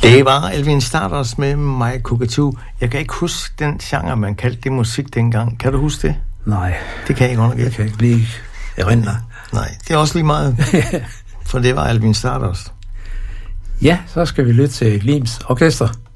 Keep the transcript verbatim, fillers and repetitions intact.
Det var Alvin Stardust med My Cockatoo. Jeg kan ikke huske den genre, man kaldte det musik dengang. Kan du huske det? Nej. Det kan jeg ikke underkende. Jeg kan ikke lige erindre. Nej, det er også lige meget. For det var Alvin Stardust. Ja, så skal vi lytte til Lims Orkester.